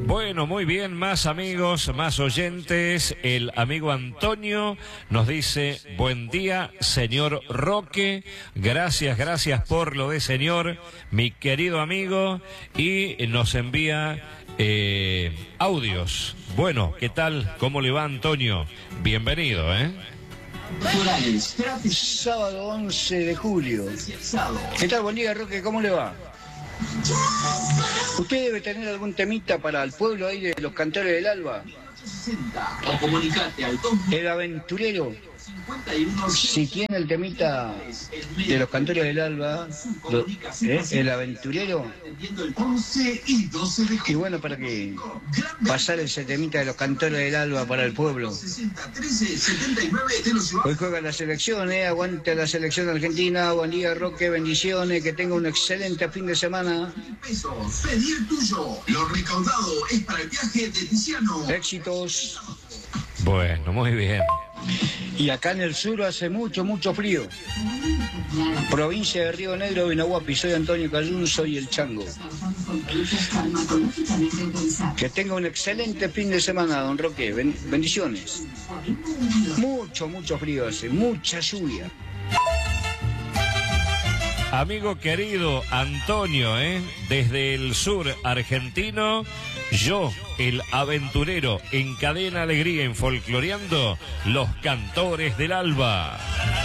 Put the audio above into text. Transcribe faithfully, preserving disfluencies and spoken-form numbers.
Bueno, muy bien, más amigos, más oyentes. El amigo Antonio nos dice: buen día, señor Roque. Gracias, gracias por lo de señor, mi querido amigo. Y nos envía eh, audios. Bueno, ¿qué tal? ¿Cómo le va, Antonio? Bienvenido, ¿eh? Sábado once de julio. ¿Qué tal? Buen día, Roque, ¿cómo le va? ¿Usted debe tener algún temita para el pueblo ahí de los Cantores del Alba? El aventurero. Si tiene el temita de los Cantores del Alba, lo, ¿eh? El aventurero. Y bueno, para que pasar ese temita de los Cantores del Alba para el pueblo. Hoy juega la selección, ¿eh? Aguante la selección argentina. Buen día, Roque, bendiciones, que tenga un excelente fin de semana. Pedir tuyo. Lo recaudado es para el viaje de Tiziano. Éxitos. Bueno, muy bien. Y acá en el sur hace mucho, mucho frío. Provincia de Río Negro, Vinahuapi. Soy Antonio Cayún, soy el Chango. Que tenga un excelente fin de semana, don Roque. Bendiciones. Mucho, mucho frío hace, mucha lluvia. Amigo querido Antonio, ¿eh? Desde el sur argentino, yo, el aventurero, encadena alegría en folcloreando los Cantores del Alba.